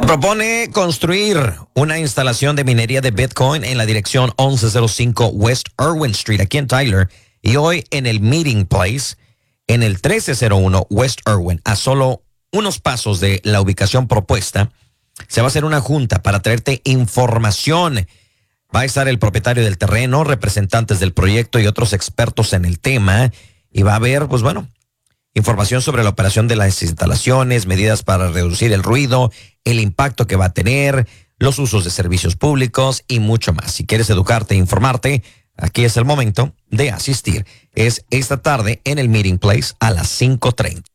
Propone construir una instalación de minería de Bitcoin en la dirección 1105 West Irwin Street, aquí en Tyler, y hoy en el Meeting Place, en el 1301 West Irwin, a solo unos pasos de la ubicación propuesta, se va a hacer una junta para traerte información. Va a estar el propietario del terreno, representantes del proyecto y otros expertos en el tema, y va a haber, pues bueno, información sobre la operación de las instalaciones, medidas para reducir el ruido, el impacto que va a tener, los usos de servicios públicos y mucho más. Si quieres educarte e informarte, aquí es el momento de asistir. Es esta tarde en el Meeting Place a las 5:30.